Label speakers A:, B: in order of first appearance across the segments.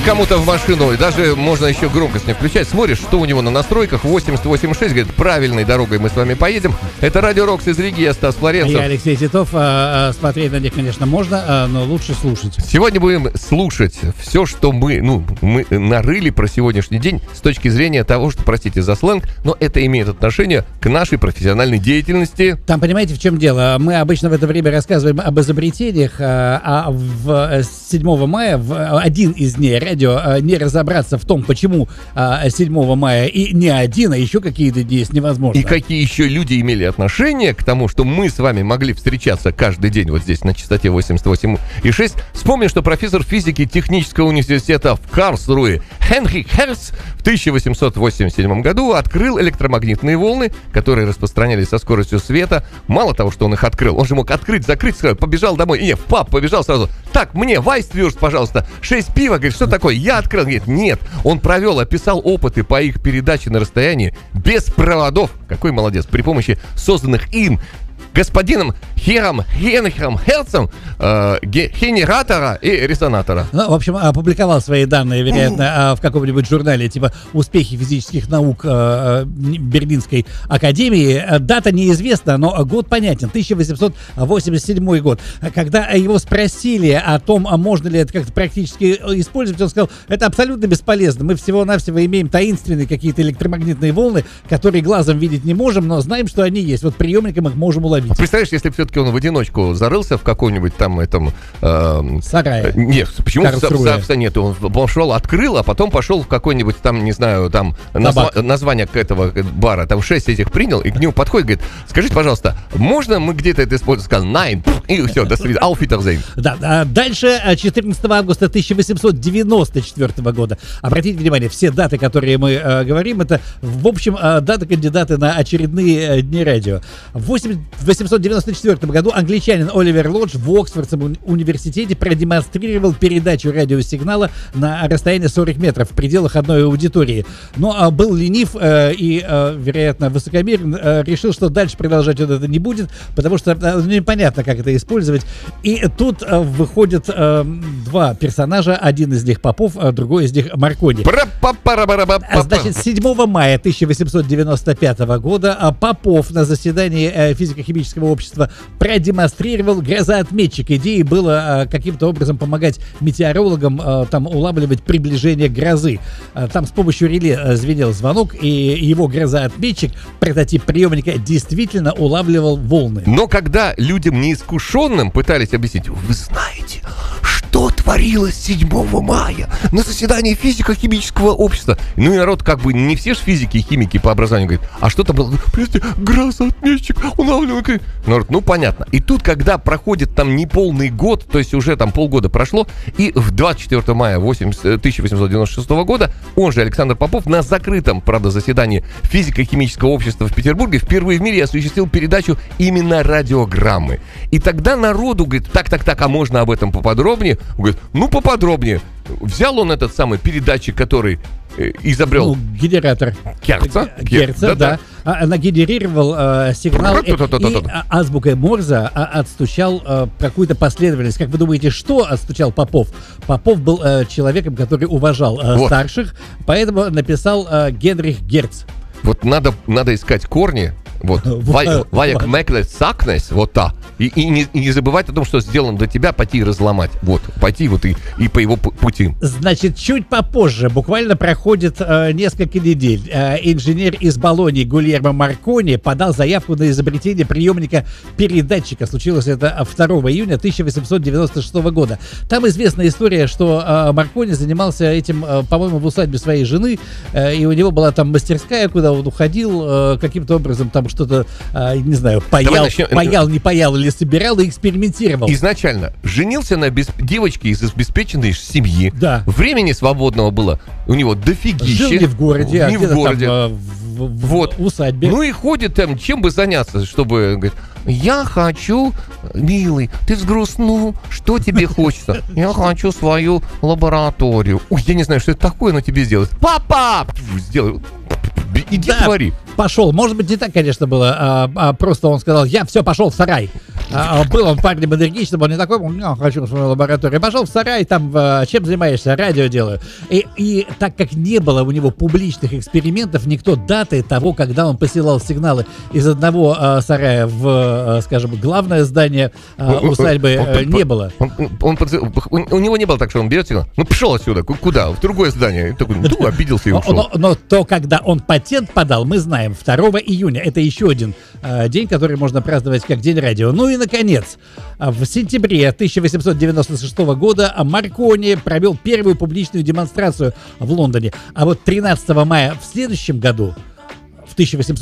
A: кому-то в машину, и даже можно еще громкость не включать. Смотришь, что у него на настройках, 88.6, говорит, правильной дорогой мы с вами поедем. Это Радио Рокс из Риги, я Стас Флоренцев.
B: Я Алексей Титов. Смотреть на них, конечно, можно, но лучше слушать.
A: Сегодня будем слушать все, что мы нарыли про сегодняшний день с точки зрения того, что, простите за сленг, но это имеет отношение к нашей профессиональной деятельности.
B: Там, понимаете, в чем дело? Мы обычно в это время рассказываем об изобретениях, а 7 мая один из дней радио не разобраться в том, почему 7 мая и не один, а еще какие-то дни есть невозможно.
A: И какие еще люди имели отношение к тому, что мы с вами могли встречаться каждый день вот здесь на частоте 88,6. Вспомню, что профессор физики Технического университета в Карлсруhe Хенрих Херц в 1887 году открыл электромагнитные волны, которые распространялись со скоростью света. Мало того, что он их открыл, он же мог открыть, закрыть, сразу, побежал домой. И нет, пап побежал сразу. Так, мне Вайсвюрст, пожалуйста, 6 пива. Говорит, что такое? Я открыл. Говорит, нет. Он провел, описал опыты по их передаче на расстоянии без проводов. Какой молодец. При помощи созданных им господином Хенрихом Херцем генератора и резонатора.
B: Ну, в общем, опубликовал свои данные, вероятно, в каком-нибудь журнале, типа «Успехи физических наук Берлинской академии». Дата неизвестна, но год понятен. 1887 год. Когда его спросили о том, можно ли это как-то практически использовать, он сказал, это абсолютно бесполезно. Мы всего-навсего имеем таинственные какие-то электромагнитные волны, которые глазом видеть не можем, но знаем, что они есть. Вот приемником их можем уловить.
A: Представляешь, если все-таки он в одиночку зарылся в каком-нибудь там этом...
B: сарае.
A: Нет, почему нет? Он пошел, открыл, а потом пошел в какой-нибудь там, не знаю, там название этого бара, там 6 этих принял, и к нему подходит, говорит, скажите, пожалуйста, можно мы где-то это используем? Сказал, nein, и все, до свидания, auf Wiedersehen.
B: Да, дальше 14 августа 1894 года. Обратите внимание, все даты, которые мы говорим, это, в общем, даты кандидаты на очередные дни радио. В 1894 году англичанин Оливер Лодж в Оксфордском университете продемонстрировал передачу радиосигнала на расстоянии 40 метров в пределах одной аудитории. Но был ленив и, вероятно, высокомерен, решил, что дальше продолжать он это не будет, потому что непонятно, как это использовать. И тут выходят два персонажа, один из них Попов, а другой из них Маркони. Значит, 7 мая 1895 года Попов на заседании физико-химического общества продемонстрировал грозоотметчик. Идеей было каким-то образом помогать метеорологам там улавливать приближение грозы. Там с помощью реле звенел звонок, и его грозоотметчик, прототип приемника, действительно улавливал волны.
A: Но когда людям неискушенным пытались объяснить, вы знаете, что творилось 7 мая на заседании физико-химического общества? Ну и народ, как бы, не все же физики и химики по образованию, говорит, а что там было? Подождите, грозоотметчик улавливал. Народ, ну понятно. И тут, когда проходит там неполный год, то есть уже там полгода прошло, и в 24 мая 1896 года он же, Александр Попов, на закрытом, правда, заседании физико-химического общества в Петербурге впервые в мире осуществил передачу именно радиограммы. И тогда народу говорит, так, а можно об этом поподробнее? Он говорит, ну поподробнее. Взял он этот самый передатчик, который изобрел...
B: генератор. Герца, да. Нагенерировал сигнал и азбукой Морзе отстучал какую-то последовательность. Как вы думаете, что отстучал Попов? Попов был человеком, который уважал старших, поэтому написал Генрих Герц.
A: Вот надо искать корни. Вот, Ваяк Мэклес Сакнес, вот та. И не забывать о том, что сделано для тебя, пойти и разломать. Вот, пойти вот и по его пути.
B: Значит, чуть попозже, буквально проходит несколько недель, инженер из Болоньи Гульермо Маркони подал заявку на изобретение приемника-передатчика. Случилось это 2 июня 1896 года. Там известная история, что Маркони занимался этим, по-моему, в усадьбе своей жены, и у него была там мастерская, куда он уходил, каким-то образом там что-то, не знаю, паял, не паял или собирал и экспериментировал.
A: Изначально женился на девочке из обеспеченной семьи.
B: Да.
A: Времени свободного было у него дофигище.
B: Жил не в городе,
A: не в городе.
B: Там, в усадьбе.
A: Ну и ходит там, чем бы заняться, чтобы... Говорит, я хочу, милый, ты взгрустнул, что тебе хочется? Я хочу свою лабораторию. Ой, я не знаю, что это такое, но тебе сделать. Папа! Сделай. Иди, твори.
B: Пошел. Может быть, не так, конечно, было, а просто он сказал, я все, пошел в сарай. Был он парнем энергичным, он не такой, хочу в свою лабораторию. Пошел в сарай, там, чем занимаешься? Радио делаю. И так как не было у него публичных экспериментов, никто даты того, когда он посылал сигналы из одного сарая в, скажем, главное здание усадьбы не было.
A: У него не было так, что он берет сигнал, пошел отсюда, куда? В другое здание. Такой, обиделся и ушел.
B: Но то, когда он патент подал, мы знаем, 2 июня. Это еще один день, который можно праздновать как День радио. Ну и, наконец, в сентябре 1896 года Маркони провел первую публичную демонстрацию в Лондоне. А вот 13 мая в следующем году, в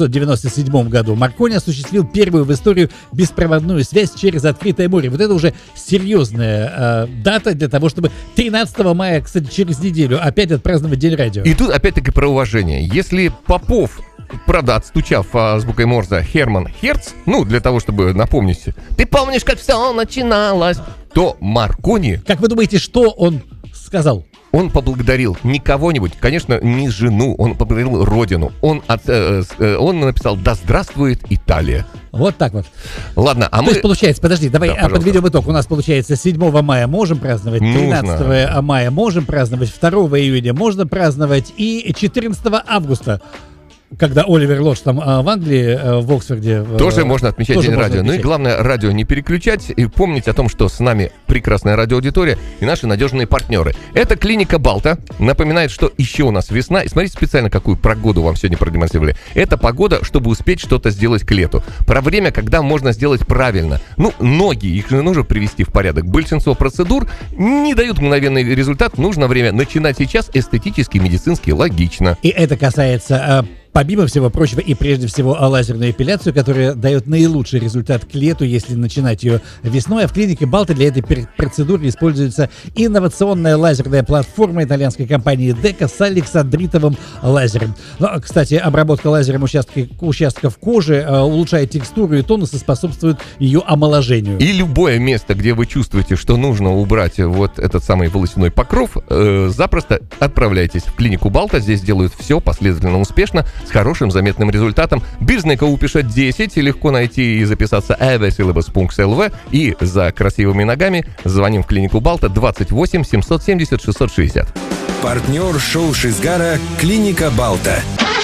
B: 1897 году, Маркони осуществил первую в историю беспроводную связь через открытое море. Вот это уже серьезная дата для того, чтобы 13 мая, кстати, через неделю опять отпраздновать День радио.
A: И тут опять-таки про уважение. Если Попов, правда, отстучав азбукой Морзе Герман Герц, для того, чтобы напомнить, ты помнишь, как все начиналось, то Маркони...
B: Как вы думаете, что он сказал?
A: Он поблагодарил не кого-нибудь, конечно, не жену, он поблагодарил родину. Он написал «Да здравствует Италия».
B: Вот так вот.
A: Ладно,
B: То есть, получается, подожди, давай подведем итог. У нас, получается, 7 мая можем праздновать, 13 мая можем праздновать, 2 июня можно праздновать и 14 августа. Когда Оливер Лодж там в Англии, в Оксфорде...
A: Тоже можно отмечать День радио. Ну и главное, радио не переключать и помнить о том, что с нами прекрасная радиоаудитория и наши надежные партнеры. Это клиника Балта. Напоминает, что еще у нас весна. И смотрите специально, какую погоду вам сегодня продемонстрировали. Это погода, чтобы успеть что-то сделать к лету. Про время, когда можно сделать правильно. Ноги, их же нужно привести в порядок. Большинство процедур не дают мгновенный результат. Нужно время начинать сейчас эстетически, медицински, логично.
B: И это касается... Помимо всего прочего, и прежде всего лазерную эпиляцию, которая дает наилучший результат к лету, если начинать ее весной. А в клинике Балта для этой процедуры используется инновационная лазерная платформа итальянской компании Дека с александритовым лазером. Кстати, обработка лазером участков кожи улучшает текстуру и тонус и способствует ее омоложению.
A: И любое место, где вы чувствуете, что нужно убрать вот этот самый волосяной покров, запросто отправляйтесь в клинику Балта. Здесь делают все последовательно, успешно, с хорошим заметным результатом. Бирзника упишет 10, легко найти и записаться avesylabus.lv. И за красивыми ногами звоним в клинику Балта 28 770 660.
C: Партнер шоу Шизгара «Клиника Балта».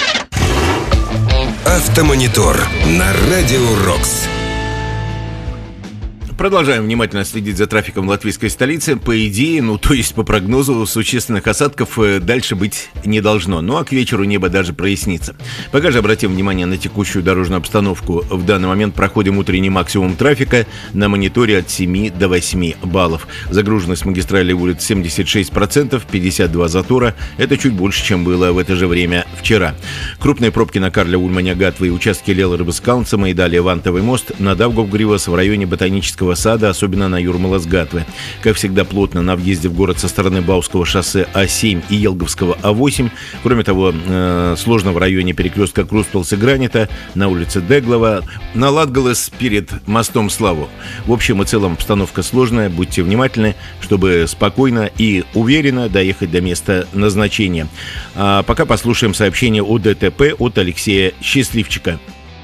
C: Автомонитор на Радио Рокс.
D: Продолжаем внимательно следить за трафиком в латвийской столице. По идее, то есть по прогнозу, существенных осадков дальше быть не должно. Ну а к вечеру небо даже прояснится. Пока же обратим внимание на текущую дорожную обстановку. В данный момент проходим утренний максимум трафика на мониторе от 7 до 8 баллов. Загруженность магистрали улиц 76%, 52 затора. Это чуть больше, чем было в это же время вчера. Крупные пробки на Карля Ульманя-Гатвы и участке Лелрыбыскалнцема и далее Вантовый мост на Даугавгривас в районе Ботанического сада, особенно на Юрмалас-Гатве. Как всегда, плотно на въезде в город со стороны Бауского шоссе А7 и Елговского А8. Кроме того, сложно в районе перекрестка Круспелс и Гранита, на улице Деглова, на Латгалес перед мостом Славу. В общем и целом обстановка сложная. Будьте внимательны, чтобы спокойно и уверенно доехать до места назначения. А пока послушаем сообщение о ДТП от Алексея Счастливчика.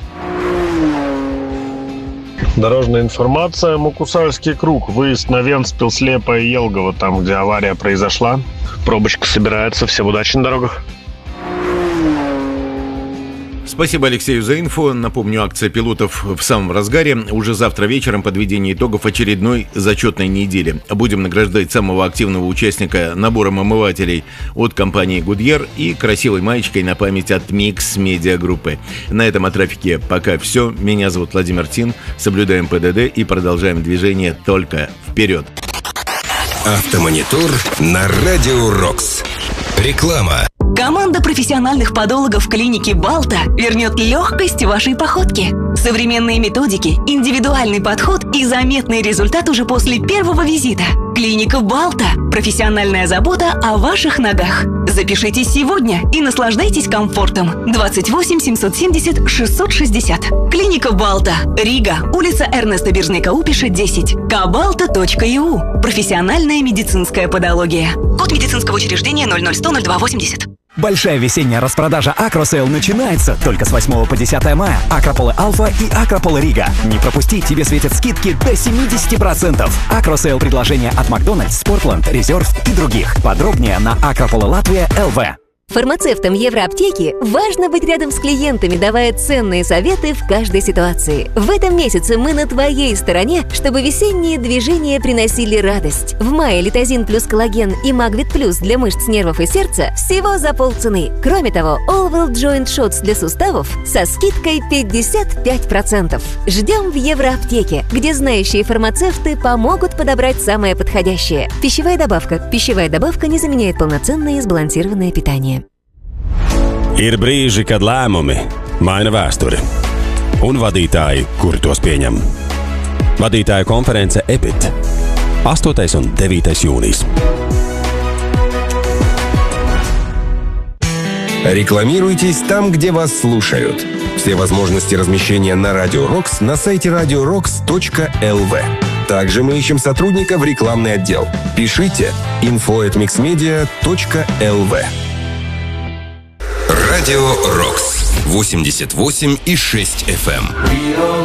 E: Дорожная информация. Мукусальский круг. Выезд на Вентспил, Слепо и Елгово, там, где авария произошла. Пробочка собирается. Всем удачи на дорогах.
D: Спасибо Алексею за инфо. Напомню, акция пилотов в самом разгаре. Уже завтра вечером подведение итогов очередной зачетной недели. Будем награждать самого активного участника набором омывателей от компании Goodyear и красивой маечкой на память от Mix Media Группы. На этом о трафике пока все. Меня зовут Владимир Тин. Соблюдаем ПДД и продолжаем движение только вперед.
C: Автомонитор на Радио Рокс. Реклама.
F: Команда профессиональных подологов клиники Балта вернет легкость вашей походке. Современные методики, индивидуальный подход и заметный результат уже после первого визита. Клиника Балта. Профессиональная забота о ваших ногах. Запишитесь сегодня и наслаждайтесь комфортом. 28 770 660. Клиника Балта. Рига. Улица Эрнеста Биржника-Упиша, 10. kabalta.eu. Профессиональная медицинская подология. Код медицинского учреждения 001000280.
G: Большая весенняя распродажа Акросейл начинается только с 8 по 10 мая. Акрополы Альфа и Акрополы Рига. Не пропусти, тебе светят скидки до 70%. Акросейл предложения от Макдональдс, Спортленд, Резерв и других. Подробнее на Акрополы Латвия ЛВ.
H: Фармацевтам Евроаптеки важно быть рядом с клиентами, давая ценные советы в каждой ситуации. В этом месяце мы на твоей стороне, чтобы весенние движения приносили радость. В мае Литозин плюс коллаген и Магвит плюс для мышц, нервов и сердца всего за полцены. Кроме того, Allwell Joint Shots для суставов со скидкой 55%. Ждем в Евроаптеке, где знающие фармацевты помогут подобрать самое подходящее. Пищевая добавка. Пищевая добавка не заменяет полноценное и сбалансированное питание.
I: Ir brīži, kad lēmumi maina vēsturi, un vadītāji, kuri tos pieņem. Vadītāju konference EBIT 8. un 9. jūnijas.
C: Рекламируйтесь там, где вас слушают. Все возможности размещения на Радио Рокс на сайте radiorocks.lv. Также мы ищем сотрудника в рекламный отдел. Пишите info@mixmedia.lv.
J: Радио Рокс 88,6 FM.